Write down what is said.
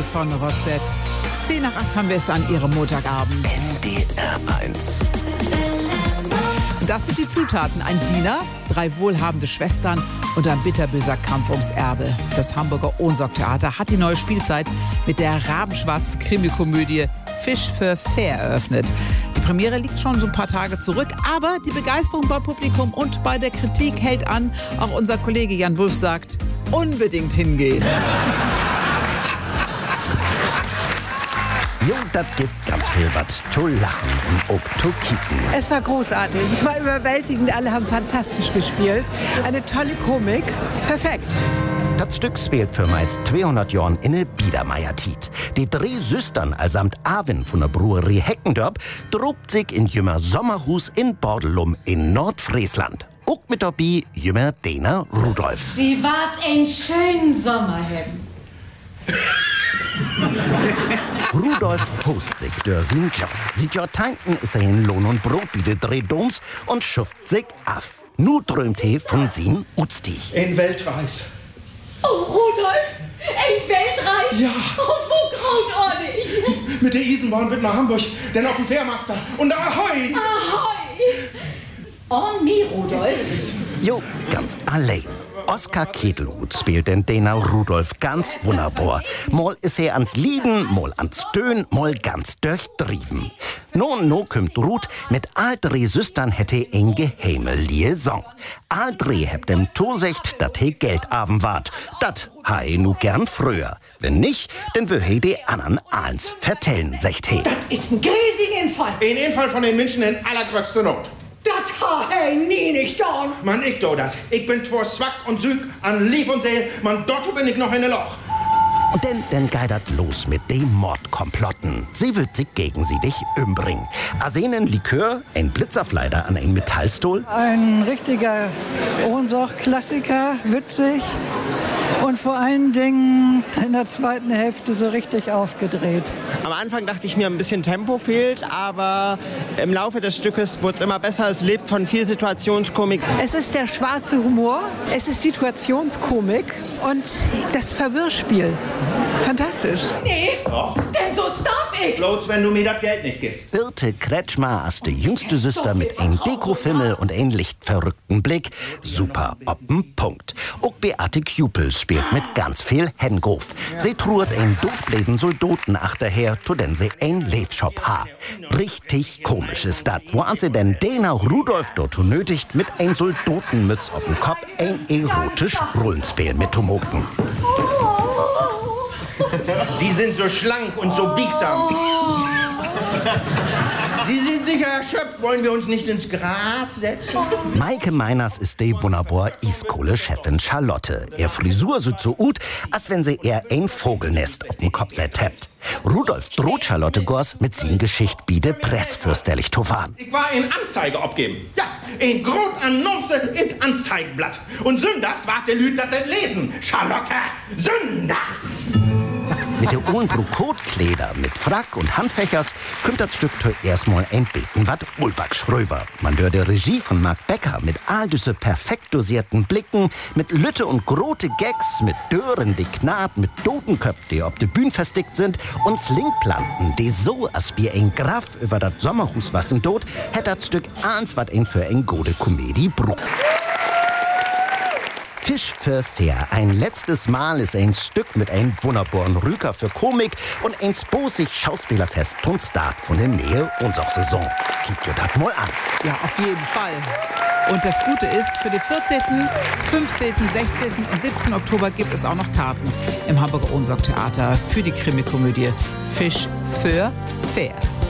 von Roxette. 7:50 haben wir es an Ihrem Montagabend. NDR 1. Das sind die Zutaten. Ein Diener, 3 wohlhabende Schwestern und ein bitterböser Kampf ums Erbe. Das Hamburger Ohnsorg-Theater hat die neue Spielzeit mit der rabenschwarz-Krimikomödie Fisch für Fair eröffnet. Die Premiere liegt schon so ein paar Tage zurück, aber die Begeisterung beim Publikum und bei der Kritik hält an. Auch unser Kollege Jan Wulff sagt, unbedingt hingehen. Jo, das gibt ganz viel was zu lachen und auch zu kicken. Es war großartig, es war überwältigend, alle haben fantastisch gespielt. Eine tolle Komik, perfekt. Das Stück spielt für meist 200 Jahren in der Biedermeier-Tiet. Die 3 Süstern allsamt Arwen von der Brewerie Heckendorp drobt sich in jümmer Sommerhus in Bordelum in Nordfriesland. Auch mit dabei jümmer Dena Rudolf. Privat einen schönen Sommer haben. Rudolf host sich durch seinen Job. Sieht ja Teinten ist er in Lohn und Brot bei de Drehdoms und schufft sich af. Nu träumt he von sin Utstich. In Weltreis. Oh, Rudolf, ein Weltreis? Ja. Oh, wo graut ordentlich. Mit der Isenbahn mit nach Hamburg, denn auf dem Fährmaster. Und Ahoi! Ahoi. Oh, nee, Rudolf. Jo, ganz allein. Oskar Ketelhut spielt den Dena Rudolf ganz wunderbar. Mal ist er an Lieden, mal an Stöhn, mal ganz durchdrieben. No kümmt Ruth, mit all 3 Süstern hätte ein geheime Liaison. All 3 hebt dem Tosecht, dat he Geldaben wart. Dat ha he nu gern früher. Wenn nicht, dann wö he de anderen eins vertellen, secht he. Das ist ein riesiger Infall. Ein Infall von den Menschen in allergrößter Not. Das ha hey nie nicht getan. Man, ich do dat. Ich bin twor Zwack und Süg an Lief und Seel. Man, dort bin ich noch in der Loch. Und dann geidert los mit dem Mordkomplotten. Sie will sich gegen sie dich umbringen. Arsenen Likör, ein Blitzerfleider an ein Metallstuhl. Ein richtiger Ohnsorg-Klassiker, witzig und vor allen Dingen in der zweiten Hälfte so richtig aufgedreht. Am Anfang dachte ich mir, ein bisschen Tempo fehlt, aber im Laufe des Stückes wird es immer besser. Es lebt von viel Situationskomik. Es ist der schwarze Humor, es ist Situationskomik und das Verwirrspiel. Fantastisch. Nee, denn so darf ich. Bloß, wenn du mir das Geld nicht gibst. Birte Kretschmer als die jüngste Süster mit ein Dekofimmel und ein lichtverrückten Blick. Super ob'n Punkt. Auch Beate Kupel spielt mit ganz viel Hengof. Sie truert ein durchbleiben Soldaten achterher, zu den sie ein Lebshop ha. Richtig komisch ist dat, wo an sie denn Dena Rudolf dort nötigt, mit ein Soldatenmütz ob'n Kopf ein erotisch Rollenspiel mit zu mucken. Sie sind so schlank und so biegsam. Sie sind sicher erschöpft. Wollen wir uns nicht ins Grat setzen? Maike Meiners ist die wunderbar Iskohle-Chefin Charlotte. Ihr Frisur sieht so gut, als wenn sie eher ein Vogelnest auf dem Kopf hebt. Rudolf droht Charlotte Gors mit sin Geschicht biede pressfürsterlich Tofan. Ich war in Anzeige abgeben. Ja, in Grotannonce in Anzeigenblatt. Und sündags wart der Lüd das lesen. Charlotte, sündags! Mit der Ohrenbruch-Kotkleider mit Frack und Handfächers kommt das Stück erstmal ein Beten wat Ulbach schröver. Man hört die Regie von Marc Becker mit all diese perfekt dosierten Blicken, mit Lütte und grote Gags, mit Dören, die knarrt, mit Totenköpf, die auf der Bühne verstickt sind, und Slingplanten, die so als wie ein Graf über das Sommerhus wassen tot, hätt das Stück eins wat ein für ein gode Komödie bruch. Fisch für Fair. Ein letztes Mal ist ein Stück mit einem wunderbaren Rüker für Komik und ein sposig Schauspielerfest zum Start von der Nähe unserer Saison. Kickt ihr das mal an. Ja, auf jeden Fall. Und das Gute ist, für den 14., 15., 16. und 17. Oktober gibt es auch noch Karten im Hamburger Ohnsorg-Theater für die Krimikomödie Fisch für Fair.